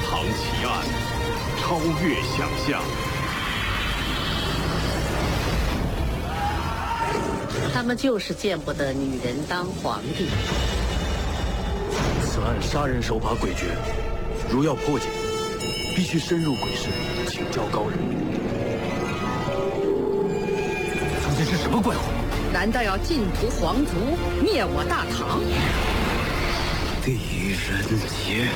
藏奇案，超越想象。 他们就是见不得女人当皇帝。 此案杀人手法诡谲，如要破解，必须深入鬼市，请教高人。中间是什么怪物？ 难道要尽屠皇族，灭我大唐？ 狄仁杰。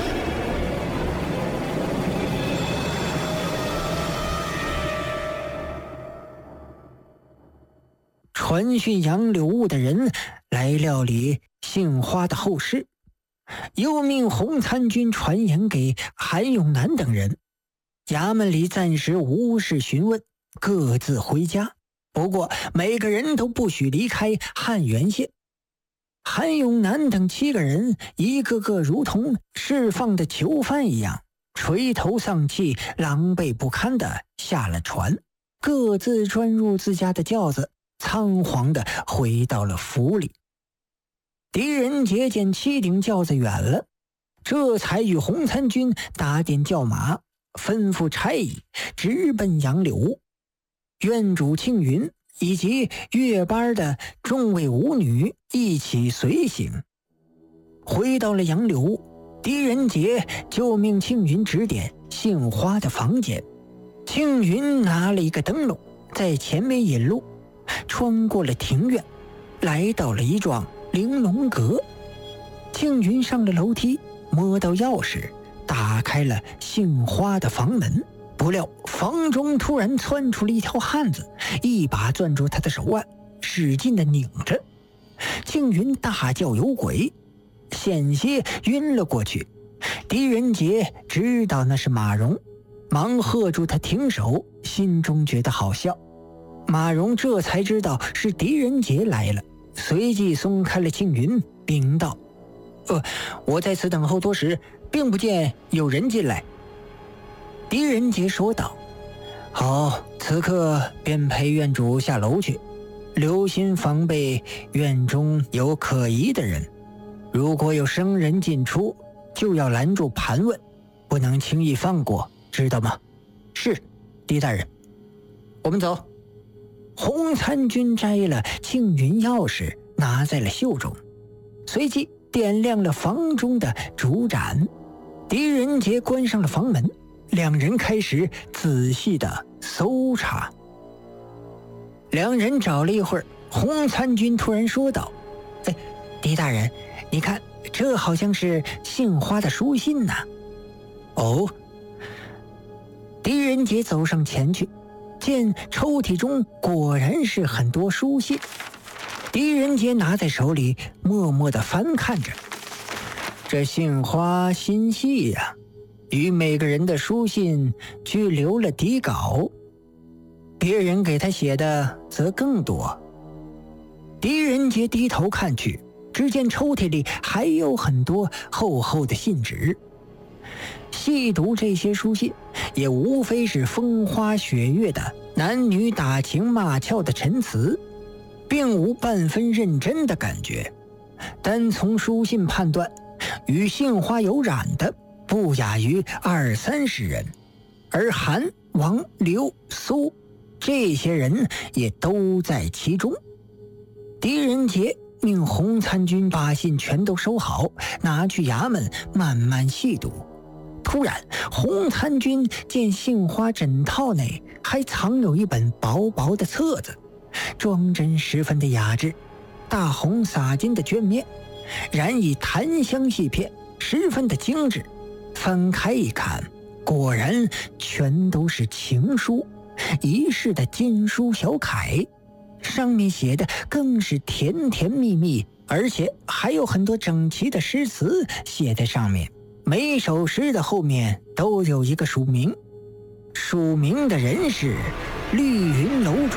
传讯杨柳雾的人来料理杏花的后事，又命洪参军传言给韩永南等人。衙门里暂时无事询问，各自回家。不过每个人都不许离开汉源县。韩永南等7个人一个个如同释放的囚犯一样，垂头丧气，狼狈不堪地下了船，各自钻入自家的轿子，仓皇地回到了府里。狄仁杰见7顶轿子远了，这才与洪参军打点轿马，吩咐差役直奔杨柳屋。院主庆云以及月班的众位舞女一起随行。回到了杨柳屋，狄仁杰就命庆云指点杏花的房间。庆云拿了一个灯笼，在前面引路，穿过了庭院，来到了一幢玲珑阁。庆云上了楼梯，摸到钥匙，打开了杏花的房门。不料房中突然窜出了一条汉子，一把攥住他的手腕，使劲地拧着。庆云大叫有鬼，险些晕了过去。狄仁杰知道那是马荣，忙喝住他停手，心中觉得好笑。马荣这才知道是狄仁杰来了，随即松开了庆云，禀道：我在此等候多时，并不见有人进来。狄仁杰说道：好，此刻便陪院主下楼去，留心防备院中有可疑的人，如果有生人进出，就要拦住盘问，不能轻易放过，知道吗？是，狄大人。我们走。洪参军摘了庆云钥匙，拿在了袖中，随即点亮了房中的烛盏。狄仁杰关上了房门，两人开始仔细的搜查。两人找了一会儿，洪参军突然说道：狄大人，你看，这好像是杏花的书信呐。哦。狄仁杰走上前去，见抽屉中果然是很多书信。狄仁杰拿在手里，默默地翻看着。这杏花心细呀，与每个人的书信俱留了底稿，别人给他写的则更多。狄仁杰低头看去，只见抽屉里还有很多厚厚的信纸。细读这些书信，也无非是风花雪月的男女打情骂俏的陈词，并无半分认真的感觉。单从书信判断，与杏花有染的不亚于20-30人，而韩、王、刘、苏这些人也都在其中。狄仁杰命洪参军把信全都收好，拿去衙门慢慢细读。突然，洪参军见杏花枕套内还藏有一本薄薄的册子，装帧十分的雅致，大红洒金的绢面，染以檀香细片，十分的精致。翻开一看，果然全都是情书，一式的金书小楷，上面写的更是甜甜蜜蜜，而且还有很多整齐的诗词写在上面。每首诗的后面都有一个署名，署名的人是绿云楼主。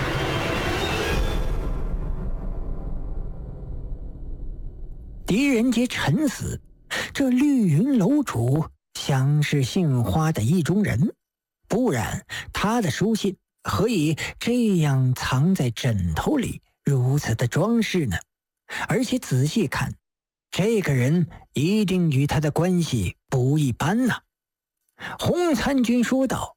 狄仁杰沉思，这绿云楼主想是杏花的意中人，不然他的书信何以这样藏在枕头里，如此的装饰呢？而且仔细看，这个人一定与他的关系不一般呐。 洪参军说道：“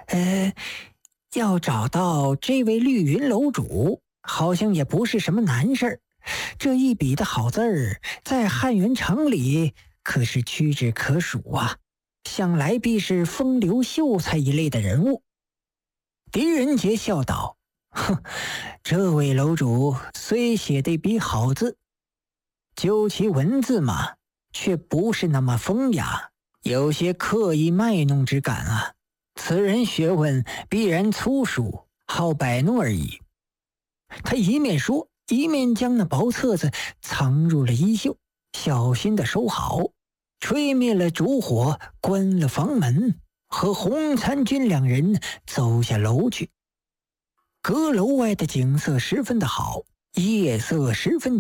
要找到这位绿云楼主，好像也不是什么难事儿。这一笔的好字儿，在汉元城里可是屈指可数啊，想来必是风流秀才一类的人物。”狄仁杰笑道：“哼，这位楼主虽写的一笔好字，就其文字嘛，却不是那么风雅，有些刻意卖弄之感啊。此人学问必然粗疏，好摆弄而已。”他一面说，一面将那薄册子藏入了衣袖，小心地收好，吹灭了烛火，关了房门，和洪参军两人走下楼去。阁楼外的景色十分的好，夜色十分